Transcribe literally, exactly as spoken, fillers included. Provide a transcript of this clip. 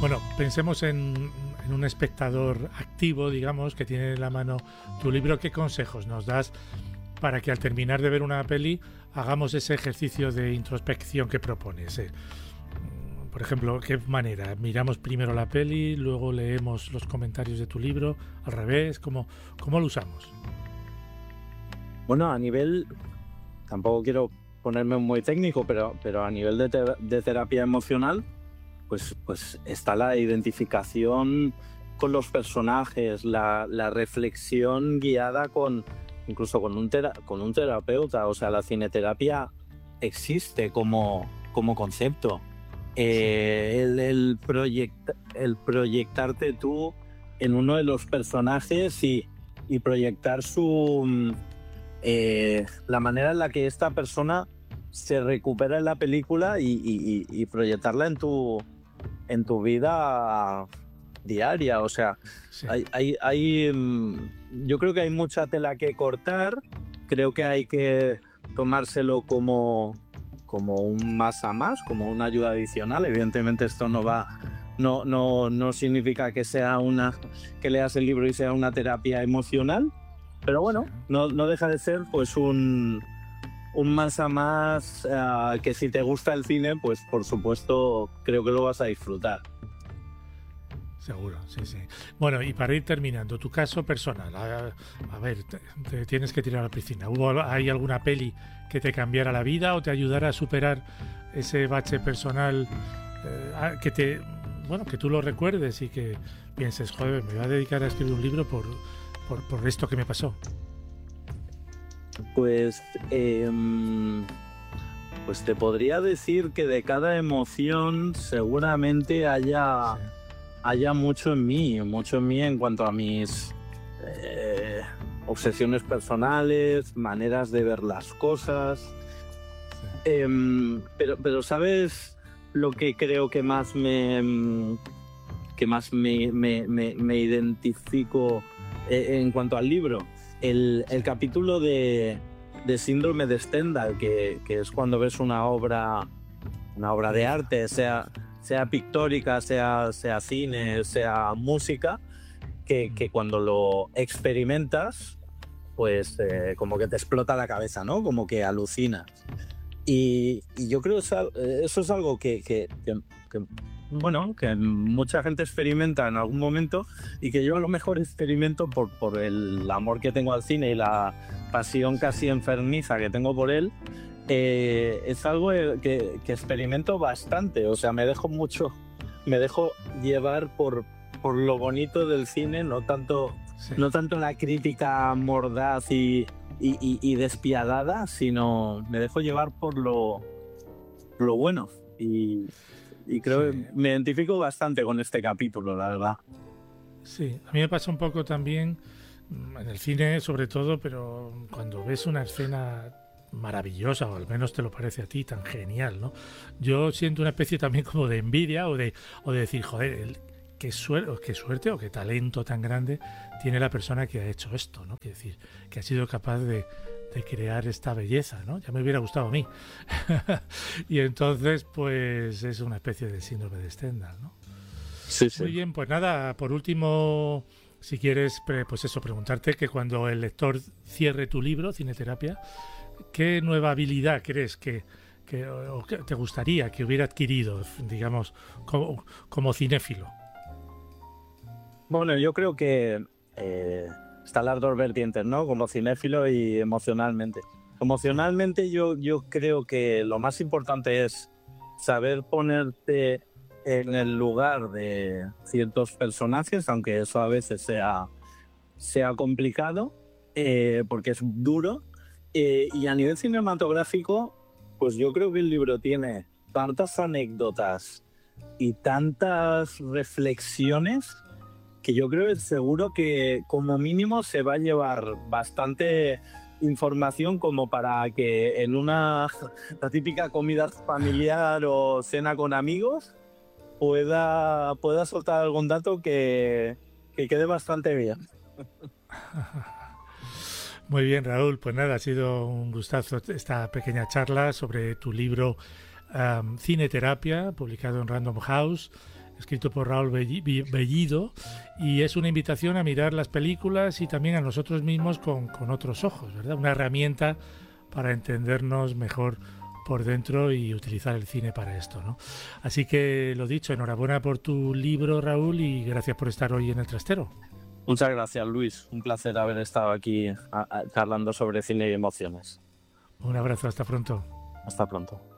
Bueno, pensemos en, en un espectador activo, digamos, que tiene en la mano tu libro. ¿Qué consejos nos das para que al terminar de ver una peli hagamos ese ejercicio de introspección que propones? Eh, por ejemplo, ¿qué manera? ¿Miramos primero la peli, luego leemos los comentarios de tu libro? ¿Al revés? ¿Cómo, cómo lo usamos? Bueno, a nivel, tampoco quiero ponerme muy técnico, pero, pero a nivel de, te, de terapia emocional, pues, pues está la identificación con los personajes, la, la reflexión guiada con incluso con un, tera, con un terapeuta. O sea, la cineterapia existe como, como concepto. Eh, el, el, proyect, el proyectarte tú en uno de los personajes y, y proyectar su... Eh, la manera en la que esta persona se recupera en la película y, y, y proyectarla en tu, en tu vida diaria. O sea, sí. hay, hay, hay, yo creo que hay mucha tela que cortar. Creo que hay que tomárselo como, como un más a más, como una ayuda adicional. Evidentemente esto no va, no, no, no significa que sea una, que leas el libro y sea una terapia emocional. Pero bueno, no, no deja de ser pues un, un más a más uh, que si te gusta el cine, pues por supuesto creo que lo vas a disfrutar. Seguro, sí, sí. Bueno, y para ir terminando, tu caso personal, a, a ver, te, te tienes que tirar a la piscina. ¿Hubo, ¿Hay alguna peli que te cambiara la vida o te ayudara a superar ese bache personal eh, que te, bueno, que tú lo recuerdes y que pienses, joder, me voy a dedicar a escribir un libro por... Por, por esto que me pasó? Pues, eh, pues te podría decir que de cada emoción seguramente haya, sí. haya mucho en mí, mucho en mí en cuanto a mis eh, obsesiones personales, maneras de ver las cosas. Sí. Eh, pero, pero ¿sabes lo que creo que más me, que más me, me, me, me identifico en cuanto al libro? El, el capítulo de, de Síndrome de Stendhal, que, que es cuando ves una obra, una obra de arte, sea, sea pictórica, sea, sea cine, sea música, que, que cuando lo experimentas, pues eh, como que te explota la cabeza, ¿no? Como que alucinas. Y, y yo creo que eso es algo que, que, que, que bueno, que mucha gente experimenta en algún momento y que yo a lo mejor experimento por, por el amor que tengo al cine y la pasión casi enfermiza que tengo por él. Eh, es algo que, que experimento bastante. O sea, me dejo mucho, me dejo llevar por, por lo bonito del cine, no tanto, sí. no tanto la crítica mordaz y, y, y, y despiadada, sino me dejo llevar por lo, lo bueno. Y... Y creo sí. que me identifico bastante con este capítulo, la verdad. Sí, a mí me pasa un poco también en el cine, sobre todo, pero cuando ves una escena maravillosa, o al menos te lo parece a ti, tan genial, ¿no? Yo siento una especie también como de envidia o de, o de decir, joder, el, qué, suerte, qué suerte o qué talento tan grande tiene la persona que ha hecho esto, ¿no? Quiero decir, que ha sido capaz de... de crear esta belleza, ¿no? Ya me hubiera gustado a mí. Y entonces, pues, es una especie de síndrome de Stendhal, ¿no? Sí, sí. Muy bien, pues nada, por último, si quieres, pues eso, preguntarte que cuando el lector cierre tu libro, Cineterapia, ¿qué nueva habilidad crees que, que, o que te gustaría que hubiera adquirido, digamos, como, como cinéfilo? Bueno, yo creo que... Eh... están las dos vertientes, ¿no? Como cinéfilo y emocionalmente. Emocionalmente yo, yo creo que lo más importante es saber ponerte en el lugar de ciertos personajes, aunque eso a veces sea, sea complicado, eh, porque es duro. Eh, y a nivel cinematográfico, pues yo creo que el libro tiene tantas anécdotas y tantas reflexiones que yo creo que seguro que como mínimo se va a llevar bastante información como para que en una la típica comida familiar o cena con amigos pueda, pueda soltar algún dato que, que quede bastante bien. Muy bien, Raúl, pues nada, ha sido un gustazo esta pequeña charla sobre tu libro um, Cineterapia, publicado en Random House. escrito por Raúl Bellido, y es una invitación a mirar las películas y también a nosotros mismos con, con otros ojos, ¿verdad? Una herramienta para entendernos mejor por dentro y utilizar el cine para esto, ¿no? Así que lo dicho, enhorabuena por tu libro, Raúl, y gracias por estar hoy en El Trastero. Muchas gracias, Luis. Un placer haber estado aquí a, a, charlando sobre cine y emociones. Un abrazo, hasta pronto. Hasta pronto.